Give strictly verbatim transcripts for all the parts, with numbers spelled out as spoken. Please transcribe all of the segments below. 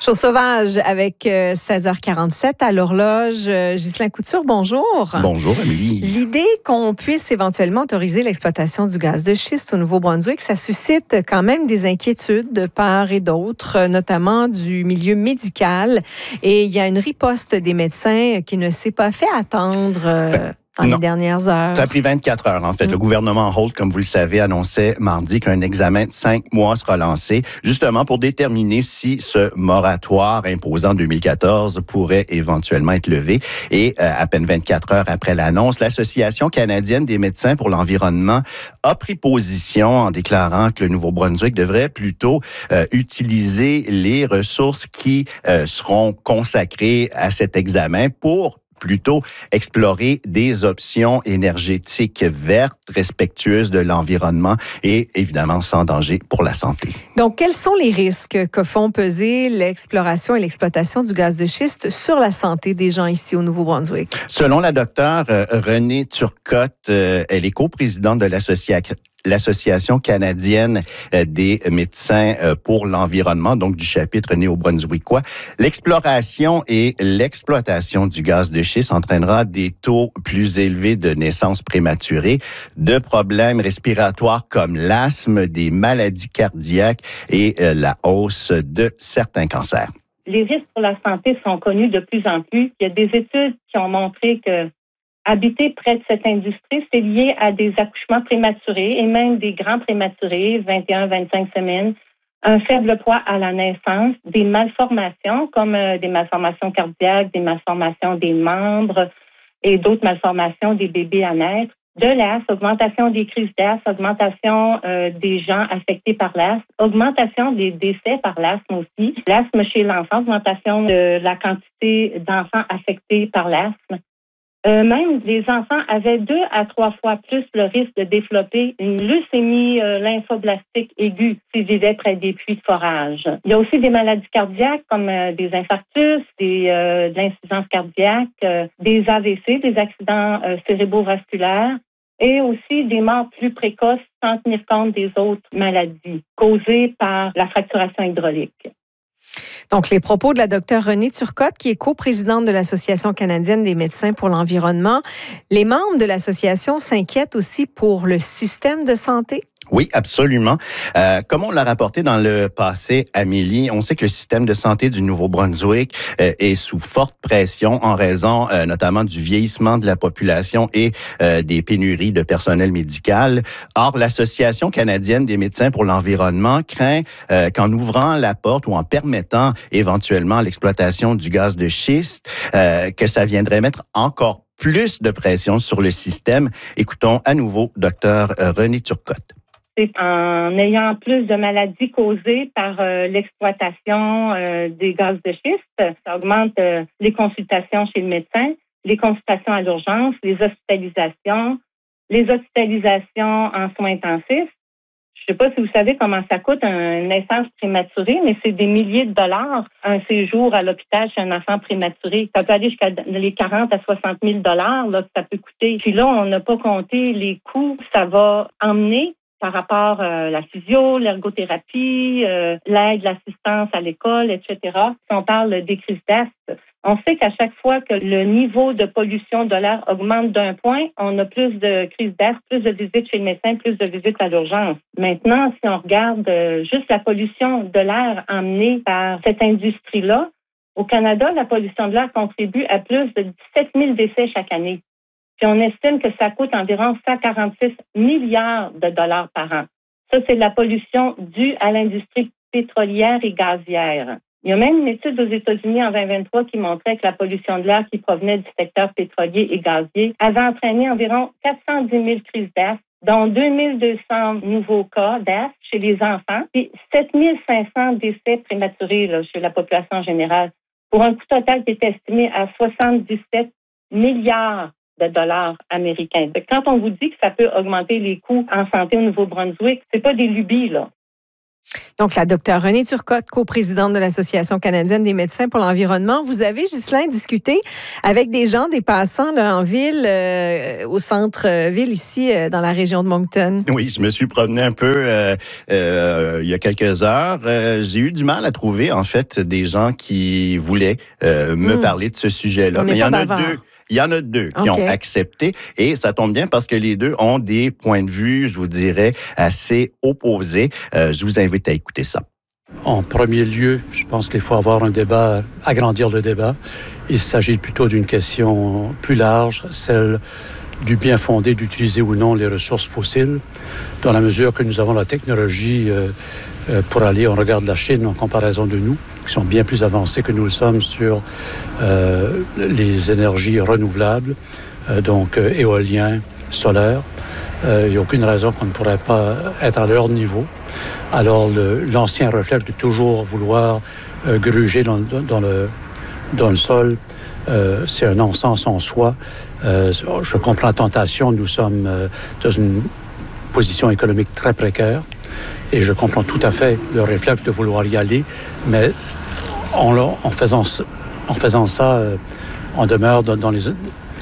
Chose sauvage avec euh, seize heures quarante-sept à l'horloge. Euh, Ghislain Couture, bonjour. Bonjour, Amélie. L'idée qu'on puisse éventuellement autoriser l'exploitation du gaz de schiste au Nouveau-Brunswick, ça suscite quand même des inquiétudes de part et d'autre, notamment du milieu médical. Et il y a une riposte des médecins qui ne s'est pas fait attendre. Euh, Ben, dans non. les dernières heures. Ça a pris vingt-quatre heures, en fait. Mm. Le gouvernement Holt, comme vous le savez, annonçait mardi qu'un examen de cinq mois sera lancé, justement pour déterminer si ce moratoire imposé en deux mille quatorze pourrait éventuellement être levé. Et euh, à peine vingt-quatre heures après l'annonce, l'Association canadienne des médecins pour l'environnement a pris position en déclarant que le Nouveau-Brunswick devrait plutôt euh, utiliser les ressources qui euh, seront consacrées à cet examen pour plutôt explorer des options énergétiques vertes, respectueuses de l'environnement et évidemment sans danger pour la santé. Donc, quels sont les risques que font peser l'exploration et l'exploitation du gaz de schiste sur la santé des gens ici au Nouveau-Brunswick? Selon la docteure euh, Renée Turcotte, euh, elle est coprésidente de l'association l'Association canadienne des médecins pour l'environnement, donc du chapitre néo-brunswickois. L'exploration et l'exploitation du gaz de schiste entraînera des taux plus élevés de naissances prématurées, de problèmes respiratoires comme l'asthme, des maladies cardiaques et la hausse de certains cancers. Les risques pour la santé sont connus de plus en plus. Il y a des études qui ont montré que habiter près de cette industrie, c'est lié à des accouchements prématurés et même des grands prématurés, vingt et un à vingt-cinq semaines, un faible poids à la naissance, des malformations comme euh, des malformations cardiaques, des malformations des membres et d'autres malformations des bébés à naître, de l'asthme, augmentation des crises d'asthme, augmentation euh, des gens affectés par l'asthme, augmentation des décès par l'asthme aussi, l'asthme chez l'enfant, augmentation de la quantité d'enfants affectés par l'asthme. Euh, même les enfants avaient deux à trois fois plus le risque de développer une leucémie euh, lymphoblastique aiguë s'ils vivaient près des puits de forage. Il y a aussi des maladies cardiaques comme euh, des infarctus, des, euh, de l'insuffisance cardiaque, euh, des A V C, des accidents euh, cérébrovasculaires et aussi des morts plus précoces sans tenir compte des autres maladies causées par la fracturation hydraulique. Donc, les propos de la docteure Renée Turcotte, qui est coprésidente de l'Association canadienne des médecins pour l'environnement. Les membres de l'association s'inquiètent aussi pour le système de santé. Oui, absolument. Euh, comme on l'a rapporté dans le passé, Amélie, on sait que le système de santé du Nouveau-Brunswick euh, est sous forte pression en raison euh, notamment du vieillissement de la population et euh, des pénuries de personnel médical. Or, l'Association canadienne des médecins pour l'environnement craint euh, qu'en ouvrant la porte ou en permettant éventuellement l'exploitation du gaz de schiste, euh, que ça viendrait mettre encore plus de pression sur le système. Écoutons à nouveau Dr Renée Turcotte. C'est en ayant plus de maladies causées par euh, l'exploitation euh, des gaz de schiste. Ça augmente euh, les consultations chez le médecin, les consultations à l'urgence, les hospitalisations, les hospitalisations en soins intensifs. Je ne sais pas si vous savez comment ça coûte une naissance prématurée, mais c'est des milliers de dollars un séjour à l'hôpital chez un enfant prématuré. Ça peut aller jusqu'à les quarante à soixante mille dollars là, que ça peut coûter. Puis là, on n'a pas compté les coûts que ça va emmener par rapport à euh, la physio, l'ergothérapie, euh, l'aide, l'assistance à l'école, et cetera. Si on parle des crises d'asthme, on sait qu'à chaque fois que le niveau de pollution de l'air augmente d'un point, on a plus de crises d'asthme, plus de visites chez le médecin, plus de visites à l'urgence. Maintenant, si on regarde euh, juste la pollution de l'air emmenée par cette industrie-là, au Canada, la pollution de l'air contribue à plus de dix-sept mille décès chaque année. Puis on estime que ça coûte environ cent quarante-six milliards de dollars par an. Ça, c'est de la pollution due à l'industrie pétrolière et gazière. Il y a même une étude aux États-Unis en vingt vingt-trois qui montrait que la pollution de l'air qui provenait du secteur pétrolier et gazier avait entraîné environ quatre cent dix mille crises d'asthme, dont deux mille deux cents nouveaux cas d'asthme chez les enfants et sept mille cinq cents décès prématurés là, chez la population générale, pour un coût total qui est estimé à soixante-dix-sept milliards de dollars américains. Quand on vous dit que ça peut augmenter les coûts en santé au Nouveau-Brunswick, c'est pas des lubies, là. Donc, la docteure Renée Turcotte, coprésidente de l'Association canadienne des médecins pour l'environnement. Vous avez, Ghislain, discuté avec des gens, des passants là, en ville, euh, au centre-ville ici, euh, dans la région de Moncton. Oui, je me suis promené un peu euh, euh, il y a quelques heures. Euh, j'ai eu du mal à trouver, en fait, des gens qui voulaient euh, me mmh. parler de ce sujet-là. Mais il y en a deux. Il y en a deux qui okay. ont accepté et ça tombe bien parce que les deux ont des points de vue, je vous dirais, assez opposés. Euh, je vous invite à écouter ça. En premier lieu, je pense qu'il faut avoir un débat, agrandir le débat. Il s'agit plutôt d'une question plus large, celle du bien fondé d'utiliser ou non les ressources fossiles, dans la mesure que nous avons la technologie euh, euh, pour aller, on regarde la Chine en comparaison de nous, qui sont bien plus avancés que nous le sommes sur euh, les énergies renouvelables, euh, donc euh, éolien, solaire. Euh, il n'y a aucune raison qu'on ne pourrait pas être à leur niveau. Alors, le, l'ancien réflexe de toujours vouloir euh, gruger dans, dans, le, dans le sol, euh, c'est un non-sens en soi. Euh, je comprends la tentation, nous sommes euh, dans une position économique très précaire et je comprends tout à fait le réflexe de vouloir y aller, mais en, en, faisant, en faisant ça, euh, on demeure dans, dans les...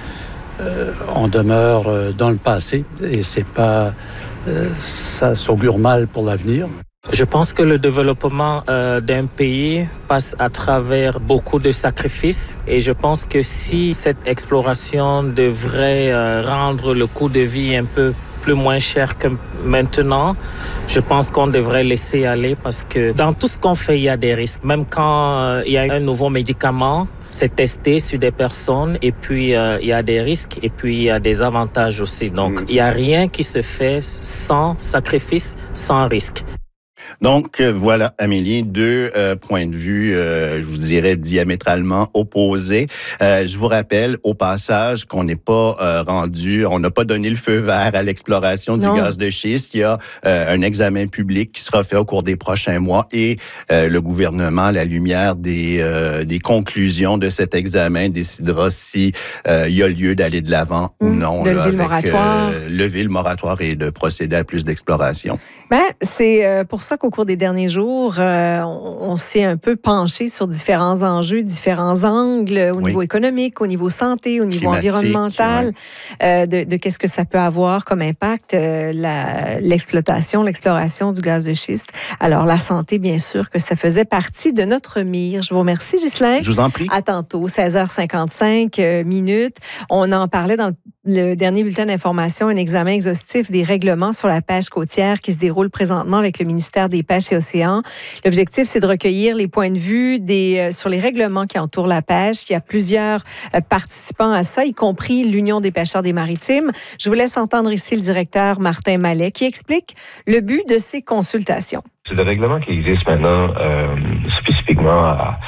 Euh, on demeure euh, dans le passé et c'est pas... Euh, ça s'augure mal pour l'avenir. Je pense que le développement euh, d'un pays passe à travers beaucoup de sacrifices et je pense que si cette exploration devrait euh, rendre le coût de vie un peu plus moins cher que maintenant, je pense qu'on devrait laisser aller parce que dans tout ce qu'on fait, il y a des risques. Même quand euh, il y a un nouveau médicament, c'est testé sur des personnes et puis euh, il y a des risques et puis il y a des avantages aussi. Donc, mmh. il n'y a rien qui se fait sans sacrifice, sans risque. Donc, euh, voilà, Amélie, deux euh, points de vue, euh, je vous dirais, diamétralement opposés. Euh, je vous rappelle, au passage, qu'on n'est pas euh, rendu, on n'a pas donné le feu vert à l'exploration non. du gaz de schiste. Il y a euh, un examen public qui sera fait au cours des prochains mois et euh, le gouvernement, à la lumière des, euh, des conclusions de cet examen, décidera si euh, il y a lieu d'aller de l'avant mmh, ou non. De là, lever avec, le moratoire. Euh, lever le moratoire et de procéder à plus d'exploration. Ben, c'est euh, pour ça qu'au cours des derniers jours, euh, on, on s'est un peu penché sur différents enjeux, différents angles au oui. niveau économique, au niveau santé, au niveau Climatique, environnemental, ouais. euh, de, de qu'est-ce que ça peut avoir comme impact, euh, la, l'exploitation, l'exploration du gaz de schiste. Alors, la santé, bien sûr, que ça faisait partie de notre mire. Je vous remercie, Ghislain. Je vous en prie. À tantôt, seize heures cinquante-cinq euh, minutes. On en parlait dans le Le dernier bulletin d'information, un examen exhaustif des règlements sur la pêche côtière qui se déroule présentement avec le ministère des Pêches et Océans. L'objectif, c'est de recueillir les points de vue des, euh, sur les règlements qui entourent la pêche. Il y a plusieurs euh, participants à ça, y compris l'Union des pêcheurs des maritimes. Je vous laisse entendre ici le directeur Martin Mallet qui explique le but de ces consultations. C'est le règlement qui existe maintenant euh, spécifiquement à,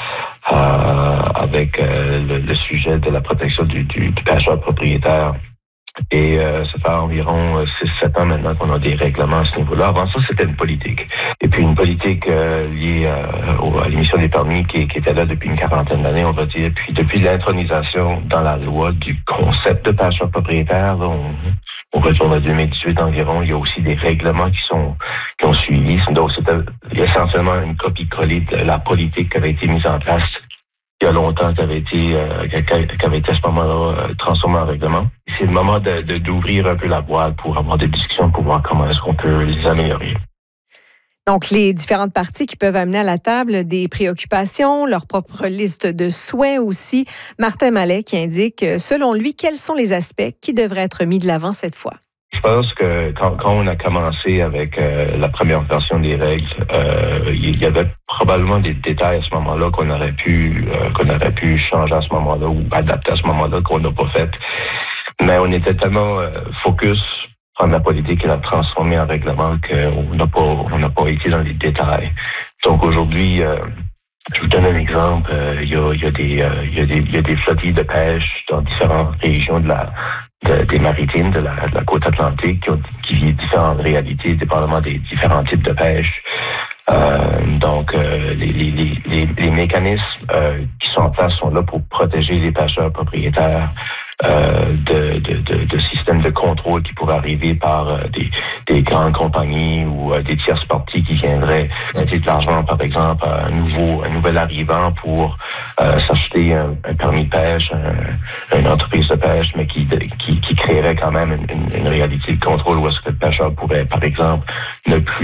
à, avec euh, le, le sujet de la protection du, du, du pêcheur propriétaire. Et euh, ça fait environ six sept ans maintenant qu'on a des règlements à ce niveau-là. Avant ça, c'était une politique. Et puis une politique euh, liée euh, à l'émission des permis qui, qui était là depuis une quarantaine d'années, on va dire. Puis depuis l'intronisation dans la loi du concept de pêcheur propriétaire, là, on, on retourne à deux mille dix-huit environ, il y a aussi des règlements qui sont qui ont suivi. Donc c'était essentiellement une copie-collée de la politique qui avait été mise en place il y a longtemps, qui avait été, euh, qui avait été à ce moment-là euh, transformé en règlement. C'est le moment de, de, d'ouvrir un peu la boîte pour avoir des discussions, pour voir comment est-ce qu'on peut les améliorer. Donc, les différentes parties qui peuvent amener à la table des préoccupations, leur propre liste de souhaits aussi. Martin Mallet qui indique, selon lui, quels sont les aspects qui devraient être mis de l'avant cette fois. Je pense que quand, quand on a commencé avec euh, la première version des règles, euh, il y avait probablement des détails à ce moment-là qu'on aurait pu euh, qu'on aurait pu changer à ce moment-là ou adapter à ce moment-là qu'on n'a pas fait. Mais on était tellement euh, focus prendre la politique et la transformer en règlement qu'on n'a pas on n'a pas été dans les détails. Donc aujourd'hui, euh, je vous donne un exemple. Euh, il y a il y a des euh, il y a des il y a des flottilles de pêche dans différentes régions de la de, des maritimes de la, de la côte atlantique qui ont qui vivent différentes réalités, dépendamment des différents types de pêche. Euh, donc euh, les, les les les mécanismes euh, qui sont en place sont là pour protéger les pêcheurs propriétaires euh, de, de, de, de systèmes de contrôle qui pourraient arriver par euh, des, des grandes compagnies ou euh, des tierces parties qui viendraient mettre de l'argent, par exemple, à un nouveau, un nouvel arrivant pour euh, s'acheter un, un permis de pêche, un, une entreprise de pêche, mais qui, qui, qui créerait quand même une, une, une réalité de contrôle où est-ce que le pêcheur pourrait, par exemple, ne plus